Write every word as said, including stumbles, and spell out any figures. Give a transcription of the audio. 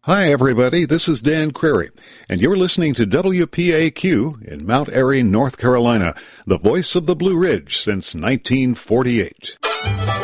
Hi, everybody. This is Dan Crary, and you're listening to W P A Q in Mount Airy, North Carolina, the voice of the Blue Ridge since nineteen forty-eight.